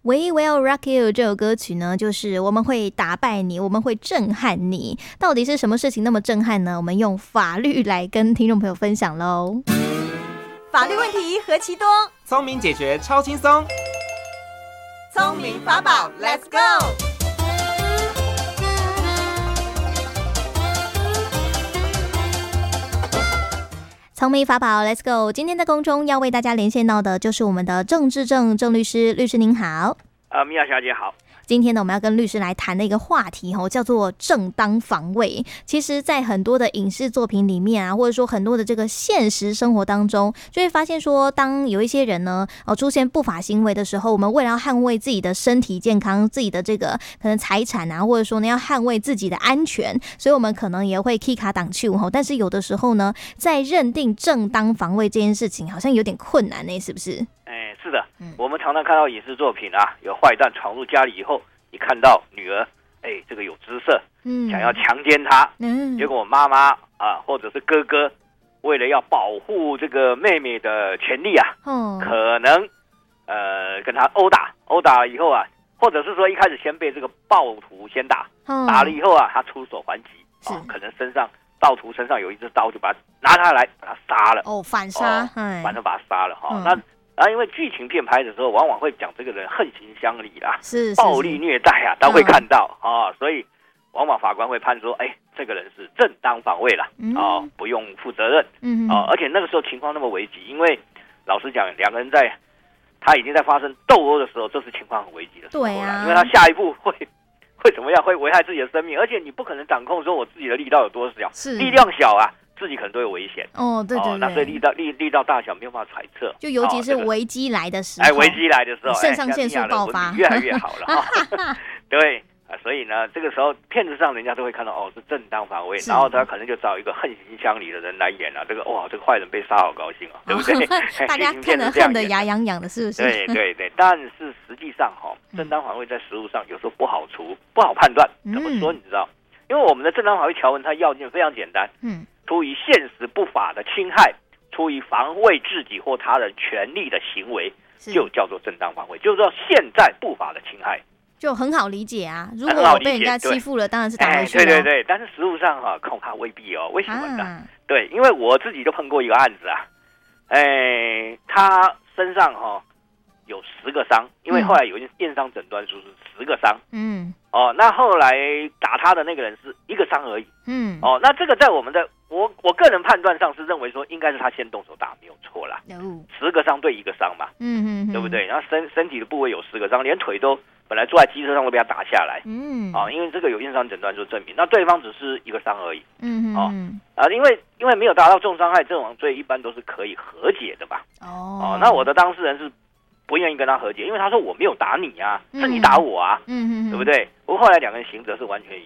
We Will Rock You 这首歌曲呢，就是我们会打败你，我们会震撼你。到底是什么事情那么震撼呢？我们用法律来跟听众朋友分享喽。 法律问题何其多， 聪明解决超轻松。 聪明法宝 ，Let's go！ 聪明法宝 Let's Go， 今天在空中要为大家连线到的就是我们的郑志正郑律师，律师您好。 米娅小姐好。 今天呢，我们要跟律师来谈的一个话题叫做正当防卫。其实在很多的影视作品里面啊，或者说很多的这个现实生活当中，就会发现说，当有一些人呢出现不法行为的时候，我们为了要捍卫自己的身体健康，自己的这个可能财产啊，或者说呢要捍卫自己的安全，所以我们可能也会 K 卡挡去。但是有的时候呢，在认定正当防卫这件事情好像有点困难呢，是不是？ 是的，我们常常看到影视作品啊，有坏蛋闯入家里以后，你看到女儿，这个有姿色，想要强奸她，结果妈妈啊，或者是哥哥，为了要保护这个妹妹的权利啊，可能跟她殴打了以后啊，或者是说一开始先被这个暴徒先打，打了以后啊，他出手还击，可能暴徒身上有一只刀，就把他拿下来，把他杀了， 反杀， 反正把他杀了哈。因为剧情片拍的时候，往往会讲这个人横行乡里啦，是暴力虐待啊，都会看到所以往往法官会判说，这个人是正当防卫啦，不用负责任，而且那个时候情况那么危急，因为老实讲，两个人他已经在发生斗殴的时候，这是情况很危急的时候啦，因为他下一步会怎么样，会危害自己的生命，而且你不可能掌控说我自己的力道有多小，力量小啊，自己可能都有危险对， 那所以力道大小没有办法揣测， 就尤其是危机来的时候， 危机来的时候， 肾上腺素爆发， 越来越好了对所以呢，这个时候片子上人家都会看到是正当防卫，然后他可能就找一个横行乡里的人来演了，这个坏人被杀好高兴对不对？ 大家看得恨得牙痒痒的，是不是？ 对，但是实际上正当防卫在实务上有时候不好判断，怎么说你知道？因为我们的正当防卫条文它要件非常简单，出于现实不法的侵害，出于防卫自己或他人权利的行为，就叫做正当防卫，就是说现在不法的侵害， 就很好理解啊。如果我被人家欺负了，当然是打回去了。 对，但是实务上恐怕未必为什么呢？对，因为我自己就碰过一个案子啊，他身上有10个伤，因为后来有验伤诊断书是10个伤，那后来打他的那个人是1个伤而已，那这个在我个人判断上是认为说应该是他先动手打，没有错啦，10个伤对1个伤嘛，对不对？然后身体的部位有10个伤，连腿都本来坐在机车上都被他打下来，因为这个有验伤诊断书证明，那对方只是1个伤而已，因为没有达到重伤害，这种罪一般都是可以和解的吧，那我的当事人是不愿意跟他和解，因为他说我没有打你啊，是你打我啊，对不对？不过后来两个人刑责是完全一